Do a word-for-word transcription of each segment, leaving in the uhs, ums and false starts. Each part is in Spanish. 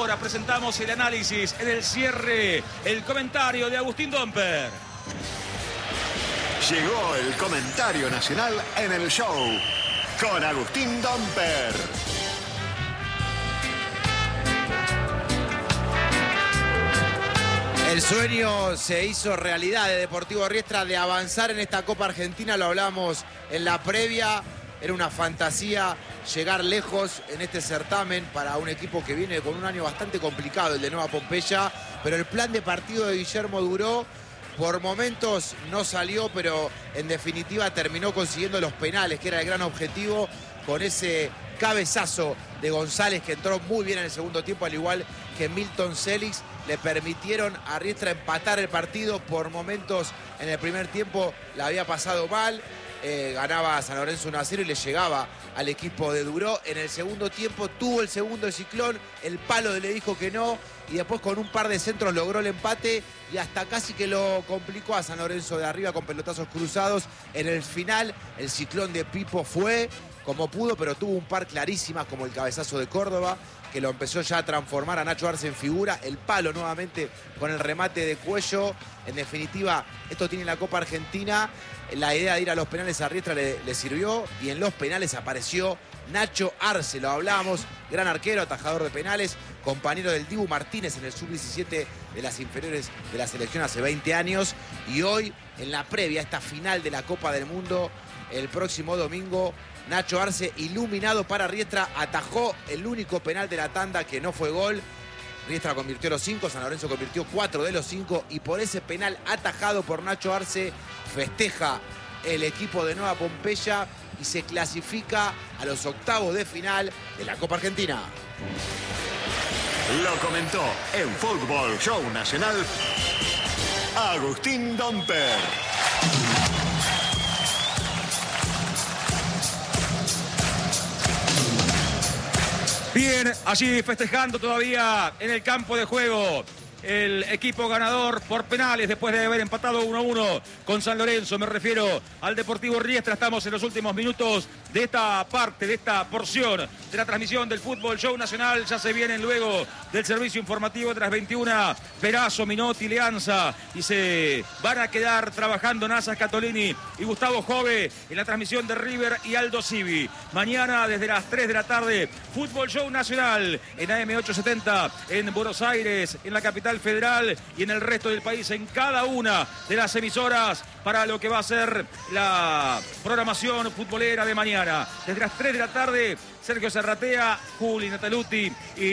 ahora presentamos el análisis en el cierre, el comentario de Agustín Domper. Llegó el comentario nacional en el show con Agustín Domper. El sueño se hizo realidad de Deportivo Riestra de avanzar en esta Copa Argentina, lo hablamos en la previa. Era una fantasía llegar lejos en este certamen para un equipo que viene con un año bastante complicado, el de Nueva Pompeya, pero el plan de partido de Guillermo duró. Por momentos no salió, pero en definitiva terminó consiguiendo los penales, que era el gran objetivo, con ese cabezazo de González que entró muy bien en el segundo tiempo, al igual que Milton Celix. Le permitieron a Riestra empatar el partido. Por momentos en el primer tiempo la había pasado mal. Eh, ganaba a San Lorenzo uno a cero y le llegaba al equipo de Duró. En el segundo tiempo tuvo el segundo de Ciclón, el palo le dijo que no, y después con un par de centros logró el empate y hasta casi que lo complicó a San Lorenzo de arriba con pelotazos cruzados. En el final el Ciclón de Pipo fue como pudo, pero tuvo un par clarísimas como el cabezazo de Córdoba, que lo empezó ya a transformar a Nacho Arce en figura. El palo nuevamente con el remate de Cuello. En definitiva, esto tiene la Copa Argentina. La idea de ir a los penales a Riestra le, le sirvió, y en los penales apareció Nacho Arce, lo hablábamos, gran arquero, atajador de penales, compañero del Dibu Martínez en el sub diecisiete de las inferiores de la selección hace veinte años, y hoy en la previa a esta final de la Copa del Mundo, el próximo domingo, Nacho Arce, iluminado para Riestra, atajó el único penal de la tanda que no fue gol. Riestra convirtió los cinco, San Lorenzo convirtió cuatro de los cinco, y por ese penal atajado por Nacho Arce festeja el equipo de Nueva Pompeya y se clasifica a los octavos de final de la Copa Argentina. Lo comentó en Fútbol Show Nacional Agustín Domper. Bien, allí festejando todavía en el campo de juego el equipo ganador por penales después de haber empatado uno a uno con San Lorenzo. Me refiero al Deportivo Riestra. Estamos en los últimos minutos de esta parte, de esta porción de la transmisión del Fútbol Show Nacional. Ya se vienen luego del servicio informativo de las veintiuna, Perazo, Minotti, Leanza, y se van a quedar trabajando Nasa Scatolini y Gustavo Jove en la transmisión de River y Aldo Civi. Mañana desde las tres de la tarde, Fútbol Show Nacional en A M ochocientos setenta en Buenos Aires, en la capital federal, y en el resto del país en cada una de las emisoras para lo que va a ser la programación futbolera de mañana. Desde las tres de la tarde, Sergio Serratea, Juli Nataluti,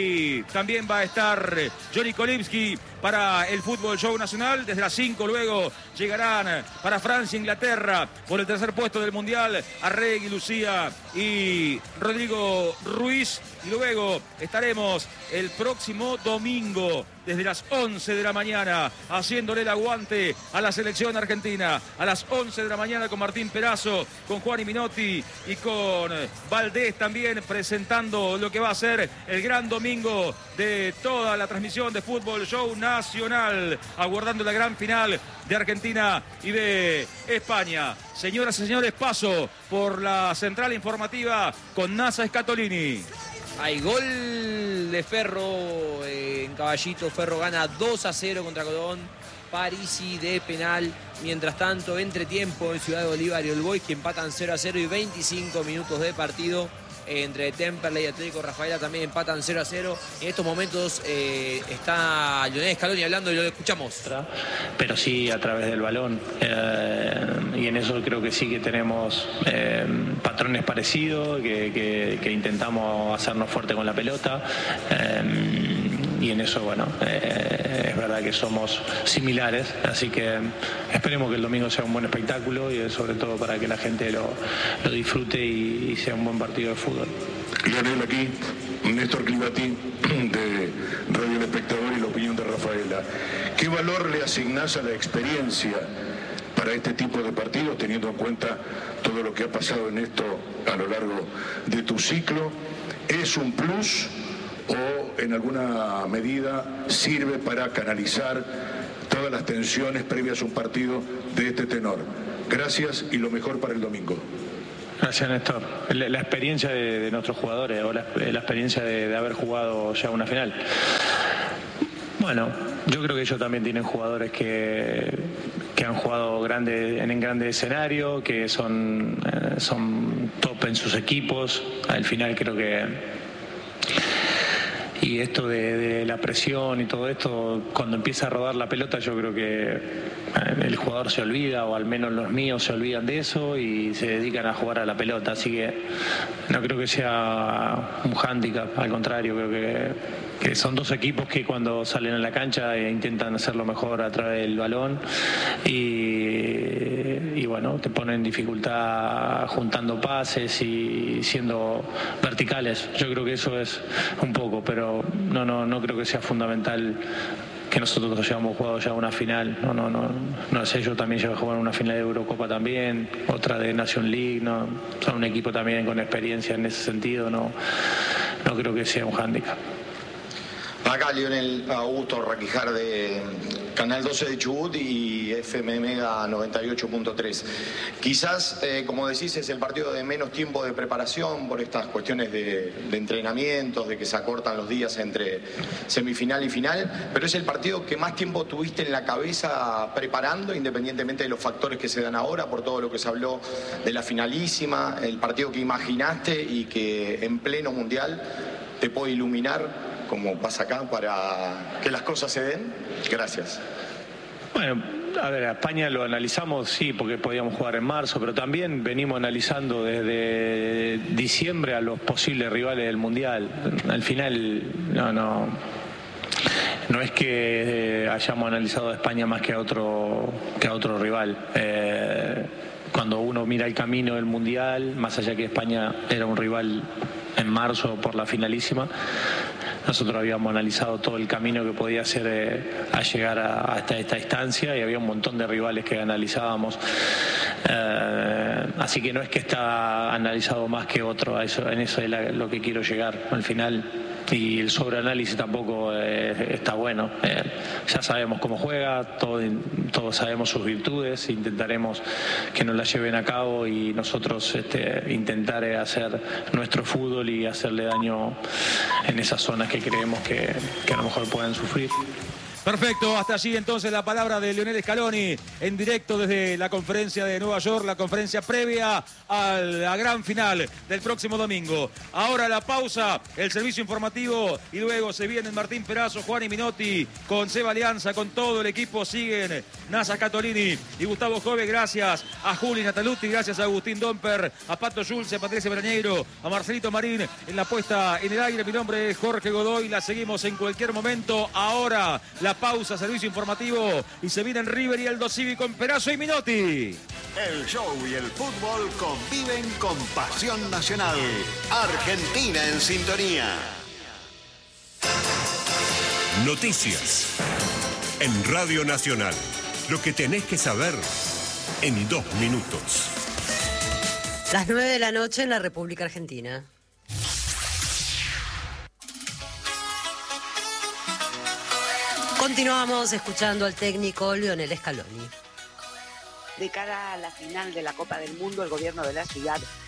y también va a estar Johnny Kolimski para el Fútbol Show Nacional. Desde las cinco luego llegarán para Francia e Inglaterra por el tercer puesto del Mundial Arregui, Lucía y Rodrigo Ruiz. Y luego estaremos el próximo domingo desde las once de la mañana haciéndole el aguante a la selección argentina. A las once de la mañana con Martín Perazo, con Juan y Minotti y con Valdés también presentando lo que va a ser el gran domingo de toda la transmisión de Fútbol Show Nacional, aguardando la gran final de Argentina y de España. Señoras y señores, paso por la central informativa con Nasa Scatolini. Hay gol de Ferro eh, en Caballito. Ferro gana dos a cero contra Colón. Parisi de penal. Mientras tanto, entretiempo en Ciudad de Bolívar y All Boys, que empatan cero a cero, y veinticinco minutos de partido entre Temperley y Atlético Rafaela también empatan cero a cero. En estos momentos eh, está Lionel Scaloni hablando y lo escuchamos. Pero sí a través del balón. Eh, y en eso creo que sí que tenemos eh, patrones parecidos, que, que, que intentamos hacernos fuerte con la pelota. Eh, y en eso, bueno, eh, es verdad que somos similares. Así que esperemos que el domingo sea un buen espectáculo y sobre todo para que la gente lo, lo disfrute y, y sea un buen partido de fútbol. Lionel, aquí, Néstor Clivati de Radio El Espectador y la opinión de Rafaela. ¿Qué valor le asignás a la experiencia para este tipo de partidos, teniendo en cuenta todo lo que ha pasado en esto a lo largo de tu ciclo? ¿Es un plus o en alguna medida sirve para canalizar todas las tensiones previas a un partido de este tenor? Gracias y lo mejor para el domingo. Gracias, Néstor. La, la experiencia de, de nuestros jugadores, o la, la experiencia de, de haber jugado ya una final. Bueno, yo creo que ellos también tienen jugadores que, que han jugado grande, en, en grandes escenarios, que son, eh, son top en sus equipos. Al final creo que... Y esto de, de la presión y todo esto, cuando empieza a rodar la pelota, yo creo que el jugador se olvida, o al menos los míos se olvidan de eso y se dedican a jugar a la pelota. Así que no creo que sea un hándicap, al contrario, creo que, que son dos equipos que cuando salen a la cancha eh, intentan hacerlo mejor a través del balón y, y bueno, te ponen en dificultad juntando pases y siendo verticales. Yo creo que eso es un poco, pero no, no, no creo que sea fundamental que nosotros hayamos jugado ya una final. No, no, no, no sé, yo también llevo a jugar una final de Eurocopa también, otra de Nation League, no, son un equipo también con experiencia en ese sentido, no, no creo que sea un hándicap. Acá Lionel Augusto Raquijar de Canal doce de Chubut y F M Mega noventa y ocho punto tres. Quizás, eh, como decís, es el partido de menos tiempo de preparación por estas cuestiones de, de entrenamientos, de que se acortan los días entre semifinal y final, pero es el partido que más tiempo tuviste en la cabeza preparando, independientemente de los factores que se dan ahora, por todo lo que se habló de la finalísima, el partido que imaginaste y que en pleno mundial te puede iluminar, como pasa acá, para que las cosas se den. Gracias. Bueno, a ver, a España lo analizamos, sí, porque podíamos jugar en marzo, pero también venimos analizando desde diciembre a los posibles rivales del Mundial. Al final, no, no, no es que hayamos analizado a España más que a otro, que a otro rival. Eh, cuando uno mira el camino del Mundial, más allá que España era un rival en marzo por la finalísima, nosotros habíamos analizado todo el camino que podía hacer eh, a llegar a, hasta esta instancia y había un montón de rivales que analizábamos. Eh, así que no es que está analizado más que otro, a eso, en eso es la, lo que quiero llegar al final. Y el sobreanálisis tampoco eh, está bueno. Eh, ya sabemos cómo juega, todo, todos sabemos sus virtudes, intentaremos que nos las lleven a cabo y nosotros este, intentar hacer nuestro fútbol y hacerle daño en esas zonas que creemos que, que a lo mejor pueden sufrir. Perfecto, hasta allí entonces la palabra de Lionel Scaloni en directo desde la conferencia de Nueva York, la conferencia previa a la gran final del próximo domingo. Ahora la pausa, el servicio informativo y luego se vienen Martín Perazo, Juan y Minotti con Seba Alianza, con todo el equipo, siguen Nasa Catolini y Gustavo Jove, gracias a Juli Nataluti, gracias a Agustín Domper, a Pato Schulze, a Patricia Brañeiro, a Marcelito Marín en la puesta en el aire. Mi nombre es Jorge Godoy, la seguimos en cualquier momento. Ahora la pausa, servicio informativo y se vienen River y Aldo Civi con Perazo y Minotti. El show y el fútbol conviven con pasión nacional. Argentina en sintonía. Noticias en Radio Nacional. Lo que tenés que saber en dos minutos. Las nueve de la noche en la República Argentina. Continuamos escuchando al técnico Lionel Scaloni. De cara a la final de la Copa del Mundo, el gobierno de la ciudad